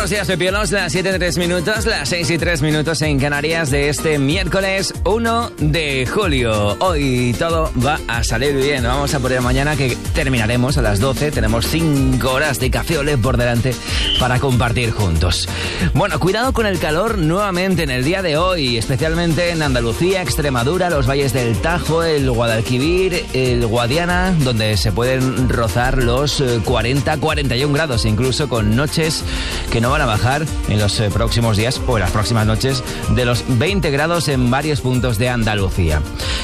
Buenos días, Pepiolos, las 7:03, las 6:03 en Canarias de este miércoles 1 de julio. Hoy todo va a salir bien. Vamos a poner mañana que terminaremos a las 12. Tenemos 5 horas de Café Olé por delante para compartir juntos. Bueno, cuidado con el calor nuevamente en el día de hoy, especialmente en Andalucía, Extremadura, los valles del Tajo, el Guadalquivir, el Guadiana, donde se pueden rozar los 40-41 grados, incluso con noches que no van a bajar en los próximos días o en las próximas noches de los 20 grados en varios puntos de Andalucía.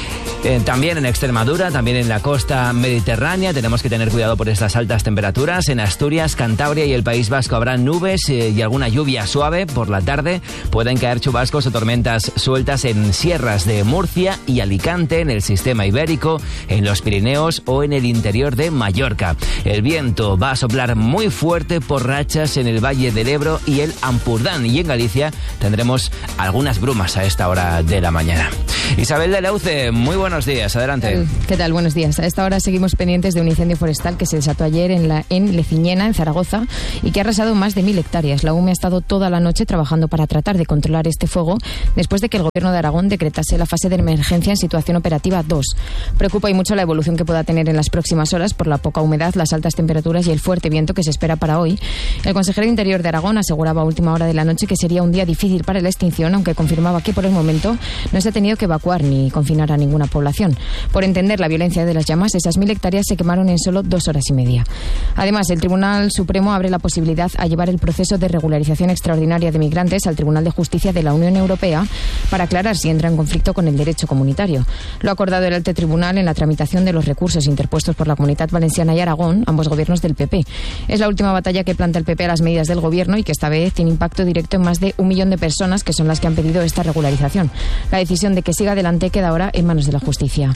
También en Extremadura, también en la costa mediterránea, tenemos que tener cuidado por estas altas temperaturas. En Asturias, Cantabria y el País Vasco habrá nubes y alguna lluvia suave por la tarde. Pueden caer chubascos o tormentas sueltas en sierras de Murcia y Alicante, en el sistema ibérico, en los Pirineos o en el interior de Mallorca. El viento va a soplar muy fuerte por rachas en el Valle del Ebro y el Ampurdán. Y en Galicia tendremos algunas brumas a esta hora de la mañana. Isabel de Leuce, muy buenos días, adelante. ¿Qué tal? Buenos días. A esta hora seguimos pendientes de un incendio forestal que se desató ayer en Leciñena, en Zaragoza, y que ha arrasado más de 1.000 hectáreas. La UME ha estado toda la noche trabajando para tratar de controlar este fuego después de que el Gobierno de Aragón decretase la fase de emergencia en situación operativa 2. Preocupa y mucho la evolución que pueda tener en las próximas horas por la poca humedad, las altas temperaturas y el fuerte viento que se espera para hoy. El consejero de Interior de Aragón aseguraba a última hora de la noche que sería un día difícil para la extinción, aunque confirmaba que por el momento no se ha tenido que evacuar ni confinar a ninguna población. Por entender la violencia de las llamas, esas 1.000 hectáreas se quemaron en solo 2 horas y media. Además, el Tribunal Supremo abre la posibilidad a llevar el proceso de regularización extraordinaria de migrantes al Tribunal de Justicia de la Unión Europea para aclarar si entra en conflicto con el derecho comunitario. Lo ha acordado el Alto Tribunal en la tramitación de los recursos interpuestos por la Comunidad Valenciana y Aragón, ambos gobiernos del PP. Es la última batalla que planta el PP a las medidas del Gobierno y que esta vez tiene impacto directo en más de 1 millón de personas que son las que han pedido esta regularización. La decisión de que siga adelante queda ahora en manos de la justicia.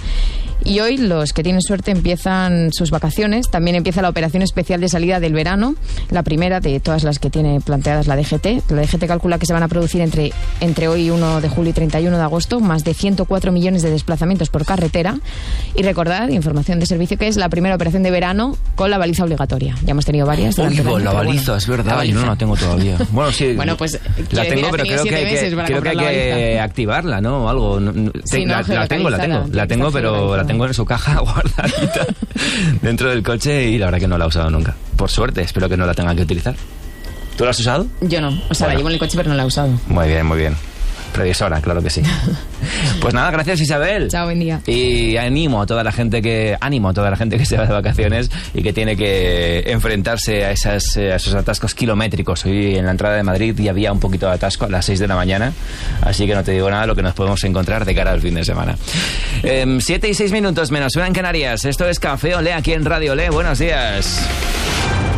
Y hoy los que tienen suerte empiezan sus vacaciones. También empieza la operación especial de salida del verano, la primera de todas las que tiene planteadas la DGT. La DGT calcula que se van a producir entre hoy 1 de julio y 31 de agosto más de 104 millones de desplazamientos por carretera. Y recordad, información de servicio, que es la primera operación de verano con la baliza obligatoria. Ya hemos tenido varias. Uy, con la baliza, es verdad. Yo no la tengo todavía. Bueno, sí. Bueno, pues la tengo, pero creo que hay que activarla, ¿no? O algo. Sí, la tengo, pero la tengo en su caja guardadita dentro del coche y la verdad que no la he usado nunca. Por suerte, espero que no la tenga que utilizar. ¿Tú la has usado? Yo no, la llevo en el coche pero no la he usado. Muy bien, muy bien. Previsora, claro que sí. Pues nada, gracias Isabel. Chao, buen día. Y animo a toda la gente que se va de vacaciones y que tiene que enfrentarse a esos atascos kilométricos. Hoy en la entrada de Madrid ya había un poquito de atasco a las 6 de la mañana, así que no te digo nada de lo que nos podemos encontrar de cara al fin de semana. 7:06 menos 1 en Canarias. Esto es Café Olé aquí en Radio Olé. Buenos días.